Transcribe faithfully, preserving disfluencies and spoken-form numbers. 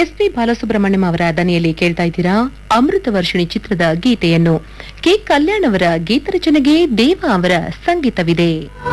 S P Balasubrahmanyam ಅವರ ದನಿಯಲ್ಲಿ ಕೇಳ್ತಾ ಇದ್ದೀರಾ ಅಮೃತ ವರ್ಷಿಣಿ ಚಿತ್ರದ ಗೀತೆಯನ್ನು. ಕೆ ಕಲ್ಯಾಣ್ ಅವರ ಗೀತ ರಚನೆಗೆ ದೇವ ಅವರ ಸಂಗೀತವಿದೆ.